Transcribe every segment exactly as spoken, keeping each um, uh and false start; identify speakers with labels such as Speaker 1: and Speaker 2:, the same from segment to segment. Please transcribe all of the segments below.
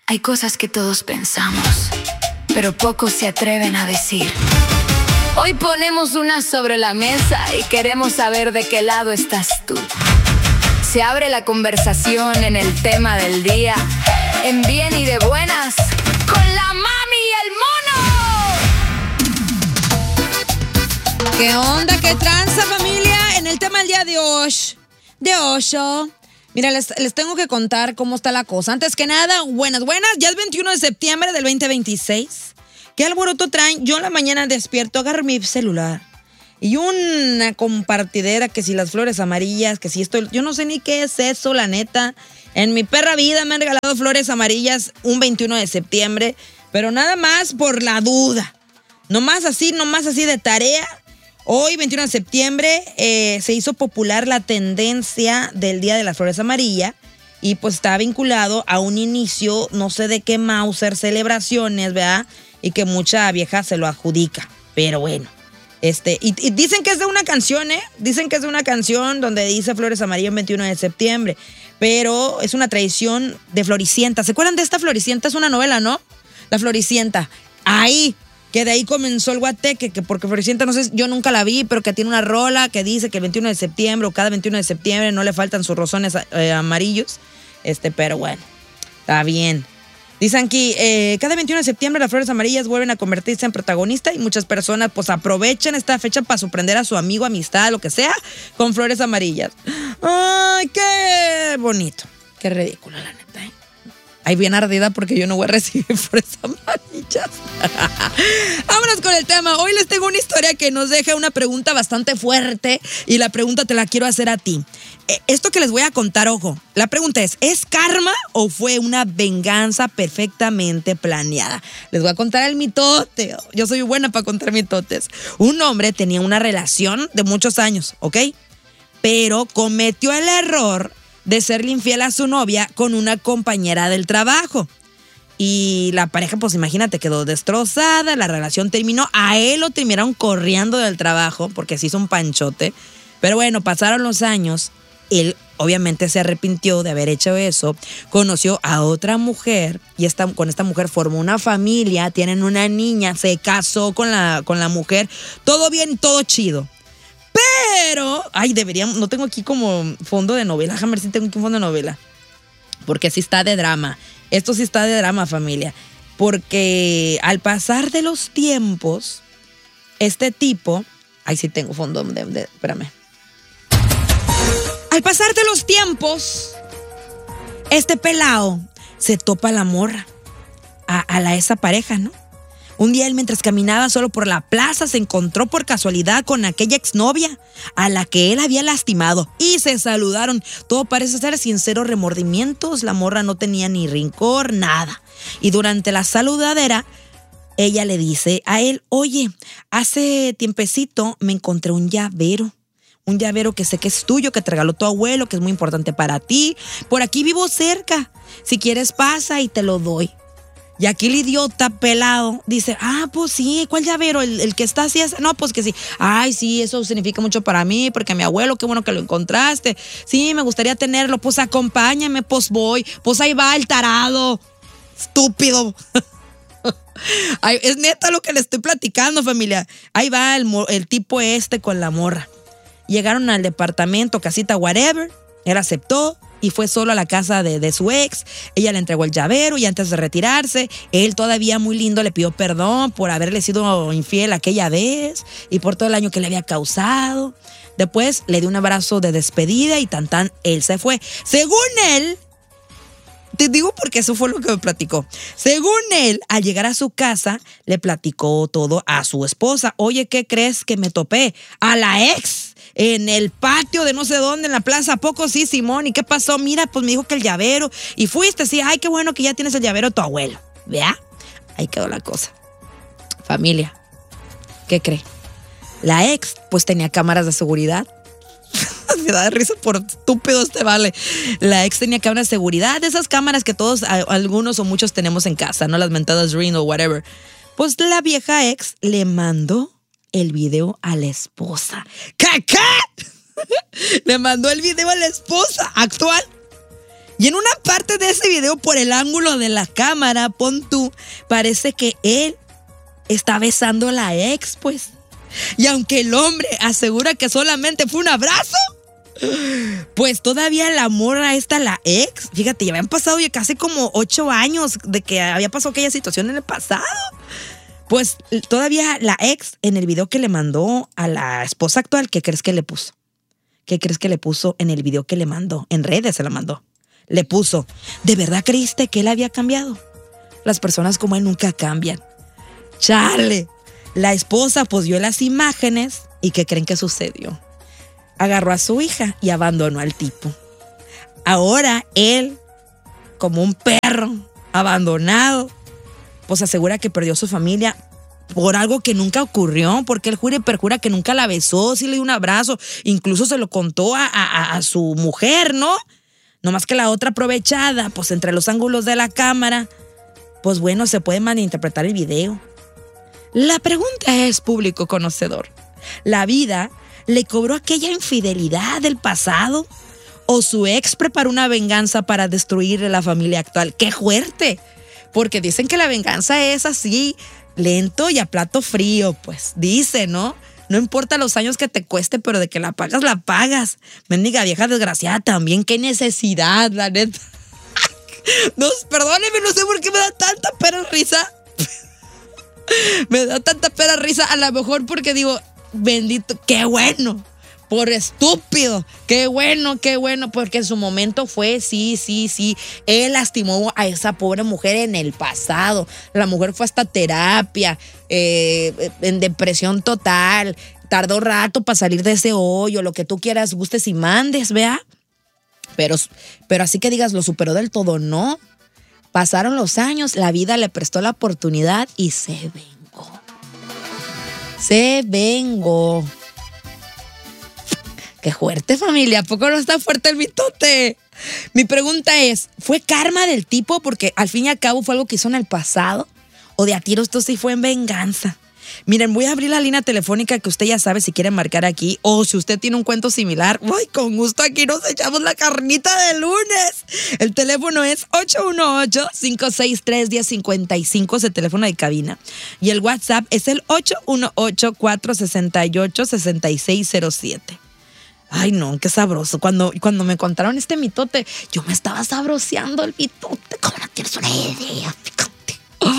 Speaker 1: Hay cosas que todos pensamos, pero pocos se atreven a decir. Hoy ponemos una sobre la mesa y queremos saber de qué lado estás tú. Se abre la conversación en el tema del día, en bien y de buenas, con la mami y el mono.
Speaker 2: ¿Qué onda? ¿Qué tranza, familia? En el tema del día de hoy, de hoy, mira, les, les tengo que contar cómo está la cosa. Antes que nada, buenas, buenas. Ya es veintiuno de septiembre del veinte veintiséis. ¿Qué alboroto traen? Yo en la mañana despierto, agarro mi celular y una compartidera que si las flores amarillas, que si esto, yo no sé ni qué es eso, la neta. En mi perra vida me han regalado flores amarillas un veintiuno de septiembre, pero nada más por la duda. Nomás así, nomás así de tarea. Hoy, veintiuno de septiembre, eh, se hizo popular la tendencia del Día de las Flores Amarillas y pues está vinculado a un inicio, no sé de qué Mauser, celebraciones, ¿verdad? Y que mucha vieja se lo adjudica, pero bueno. Este, y, y dicen que es de una canción, ¿eh? Dicen que es de una canción donde dice Flores Amarillas en veintiuno de septiembre, pero es una tradición de Floricienta. ¿Se acuerdan de esta Floricienta? Es una novela, ¿no? La Floricienta. Ahí, que de ahí comenzó el guateque, que porque Floricienta, no sé, yo nunca la vi, pero que tiene una rola que dice que el veintiuno de septiembre o cada veintiuno de septiembre no le faltan sus rosones eh, amarillos. Este, pero bueno, está bien. Dicen aquí, eh, cada veintiuno de septiembre las flores amarillas vuelven a convertirse en protagonista y muchas personas pues aprovechan esta fecha para sorprender a su amigo, amistad, lo que sea, con flores amarillas. ¡Ay, qué bonito! Qué ridículo, la neta, ¿eh? Ahí bien ardida porque yo no voy a recibir flores amarillas. Vámonos con el tema. Hoy les tengo una historia que nos deja una pregunta bastante fuerte y la pregunta te la quiero hacer a ti. Esto que les voy a contar, ojo, la pregunta es, ¿es karma o fue una venganza perfectamente planeada? Les voy a contar el mitote. Yo soy buena para contar mitotes. Un hombre tenía una relación de muchos años, ¿ok? Pero cometió el error de serle infiel a su novia con una compañera del trabajo. Y la pareja, pues imagínate, quedó destrozada, la relación terminó. A él lo terminaron corriendo del trabajo porque se hizo un panchote. Pero bueno, pasaron los años. Él obviamente se arrepintió de haber hecho eso, conoció a otra mujer y esta, con esta mujer formó una familia, tienen una niña, se casó con la, con la mujer, todo bien, todo chido. Pero, ay, deberíamos, no tengo aquí como fondo de novela, déjame ver si tengo aquí un fondo de novela, porque sí está de drama, esto sí está de drama, familia, porque al pasar de los tiempos, este tipo, ay, sí tengo fondo de, de espérame. Al pasar de los tiempos, este pelao se topa a la morra, a, a la esa pareja, ¿no? Un día él, mientras caminaba solo por la plaza, se encontró por casualidad con aquella exnovia a la que él había lastimado y se saludaron. Todo parece ser sinceros remordimientos, la morra no tenía ni rencor, nada. Y durante la saludadera, ella le dice a él, oye, hace tiempecito me encontré un llavero. Un llavero que sé que es tuyo, que te regaló tu abuelo, que es muy importante para ti. Por aquí vivo cerca. Si quieres pasa y te lo doy. Y aquí el idiota pelado dice, ah, pues sí, ¿cuál llavero? ¿El, el que está así? No, pues que sí. Ay, sí, eso significa mucho para mí, porque mi abuelo, qué bueno que lo encontraste. Sí, me gustaría tenerlo. Pues acompáñame, pues voy. Pues ahí va el tarado. Estúpido. Ay, es neta lo que le estoy platicando, familia. Ahí va el, el tipo este con la morra. Llegaron al departamento, casita, whatever. Él aceptó y fue solo a la casa de, de su ex. Ella le entregó el llavero y antes de retirarse, él todavía muy lindo le pidió perdón por haberle sido infiel aquella vez y por todo el daño que le había causado. Después le dio un abrazo de despedida y tan tan, él se fue. Según él, te digo porque eso fue lo que me platicó. Según él, al llegar a su casa, le platicó todo a su esposa. Oye, ¿qué crees que me topé? A la ex. En el patio de no sé dónde, en la plaza. ¿A poco sí, Simón? ¿Y qué pasó? Mira, pues me dijo que el llavero. Y fuiste, sí. Ay, qué bueno que ya tienes el llavero de tu abuelo. ¿Vea? Ahí quedó la cosa. Familia, ¿qué cree? La ex, pues tenía cámaras de seguridad. Me da risa por estúpido este vale. La ex tenía cámaras de seguridad. De esas cámaras que todos, algunos o muchos tenemos en casa, ¿no? Las mentadas Ring o whatever. Pues la vieja ex le mandó el video a la esposa. ¿Qué? ¿Qué? Le mandó el video a la esposa actual. Y en una parte de ese video, por el ángulo de la cámara, pon tú, parece que él está besando a la ex, pues. Y aunque el hombre asegura que solamente fue un abrazo, pues todavía la morra esta, la ex, fíjate, ya habían pasado ya casi como ocho años de que había pasado aquella situación en el pasado. Pues todavía la ex, en el video que le mandó a la esposa actual, ¿qué crees que le puso? ¿Qué crees que le puso en el video que le mandó? En redes se la mandó. Le puso, ¿de verdad creíste que él había cambiado? Las personas como él nunca cambian. Chale. La esposa pues vio las imágenes y ¿qué creen que sucedió? Agarró a su hija y abandonó al tipo. Ahora él, como un perro abandonado, pues asegura que perdió su familia por algo que nunca ocurrió, porque él jura y perjura que nunca la besó, sí le dio un abrazo, incluso se lo contó a, a, a su mujer, ¿no? No más que la otra aprovechada, pues entre los ángulos de la cámara, pues bueno, se puede malinterpretar el video. La pregunta es, público conocedor, ¿la vida le cobró aquella infidelidad del pasado? ¿O su ex preparó una venganza para destruir la familia actual? ¡Qué fuerte! Porque dicen que la venganza es así, lento y a plato frío, pues dice, ¿no? No importa los años que te cueste, pero de que la pagas, la pagas. Mendiga vieja desgraciada también, qué necesidad, la neta. No, perdóneme, no sé por qué me da tanta pena risa. Me da tanta pena risa, a lo mejor porque digo, bendito, qué bueno. Por estúpido, qué bueno, qué bueno, porque en su momento fue, sí, sí, sí, él lastimó a esa pobre mujer en el pasado, la mujer fue hasta terapia, eh, en depresión total, tardó rato para salir de ese hoyo, lo que tú quieras, gustes y mandes, vea, pero, pero así que digas, lo superó del todo, no, pasaron los años, la vida le prestó la oportunidad y se vengó, se vengó. ¡Qué fuerte, familia! ¿A poco no está fuerte el mitote? Mi pregunta es, ¿fue karma del tipo? Porque al fin y al cabo fue algo que hizo en el pasado. ¿O de a tiro esto sí fue en venganza? Miren, voy a abrir la línea telefónica que usted ya sabe si quiere marcar aquí. O si usted tiene un cuento similar, ¡ay, con gusto aquí nos echamos la carnita de lunes! El teléfono es ocho uno ocho, cinco seis tres, uno cero cinco cinco, es el teléfono de cabina. Y el WhatsApp es el ocho uno ocho, cuatro seis ocho, seis seis cero siete. Ay, no, qué sabroso. Cuando, cuando me contaron este mitote, yo me estaba sabroseando el mitote. ¿Cómo no tienes una idea? Fíjate.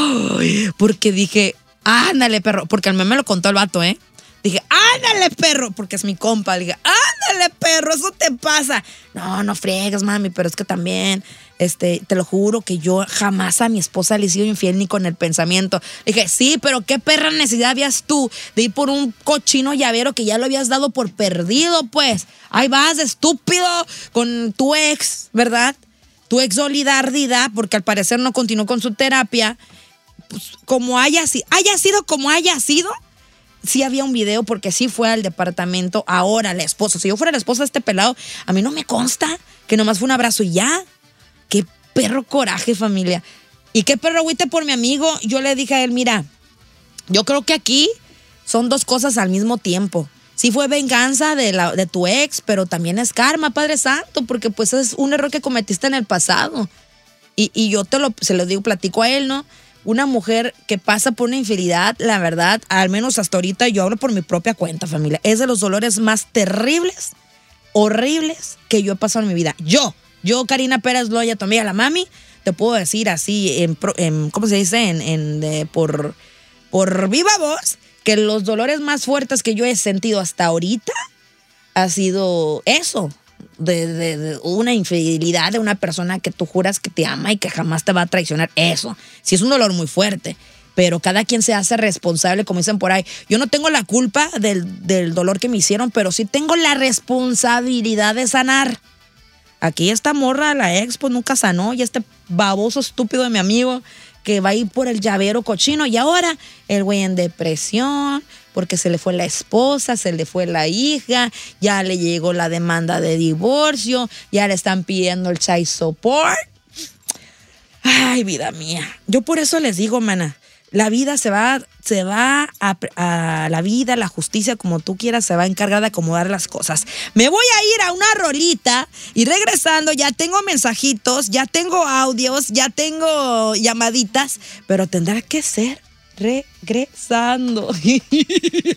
Speaker 2: Ay, porque dije, ándale, perro. Porque al meme me lo contó el vato, ¿eh? Dije, ándale, perro. Porque es mi compa. Le dije, ándale, perro, eso te pasa. No, no friegues, mami, pero es que también, este, te lo juro que yo jamás a mi esposa le he sido infiel ni con el pensamiento. Le dije, sí, pero qué perra necesidad habías tú de ir por un cochino llavero que ya lo habías dado por perdido, pues. Ahí vas, estúpido, con tu ex, ¿verdad? Tu ex solidardida, porque al parecer no continuó con su terapia. Pues, como haya, haya sido como haya sido, sí había un video porque sí fue al departamento. Ahora la esposa, si yo fuera la esposa de este pelado, a mí no me consta que nomás fue un abrazo y ya. Qué perro coraje, familia. Y qué perro agüite por mi amigo. Yo le dije a él, mira, yo creo que aquí son dos cosas al mismo tiempo. Sí fue venganza de, la, de tu ex, pero también es karma, Padre Santo, porque pues es un error que cometiste en el pasado. Y, y yo te lo, se lo digo, platico a él, ¿no? Una mujer que pasa por una infidelidad, la verdad, al menos hasta ahorita, yo hablo por mi propia cuenta, familia, es de los dolores más terribles, horribles que yo he pasado en mi vida. Yo, yo, Karina Pérez Loya, tu amiga la mami, te puedo decir así, en, en, ¿cómo se dice? En, en, de, por, por viva voz, que los dolores más fuertes que yo he sentido hasta ahorita ha sido eso. De, de, de una infidelidad de una persona que tú juras que te ama y que jamás te va a traicionar. Eso, sí es un dolor muy fuerte, pero cada quien se hace responsable, como dicen por ahí. Yo no tengo la culpa del, del dolor que me hicieron, pero sí tengo la responsabilidad de sanar. Aquí esta morra, la ex, pues nunca sanó, y este baboso estúpido de mi amigo que va a ir por el llavero cochino, y ahora el güey en depresión, porque se le fue la esposa, se le fue la hija, ya le llegó la demanda de divorcio, ya le están pidiendo el child support. Ay, vida mía. Yo por eso les digo, mana, La vida se va, se va a, a la vida, la justicia, como tú quieras, se va a encargar de acomodar las cosas. Me voy a ir a una rolita y regresando ya tengo mensajitos, ya tengo audios, ya tengo llamaditas, pero tendrá que ser regresando.